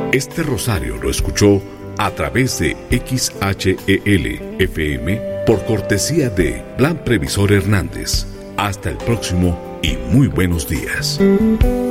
Este rosario lo escuchó a través de XHEL-FM por cortesía de Plan Previsor Hernández. Hasta el próximo y muy buenos días.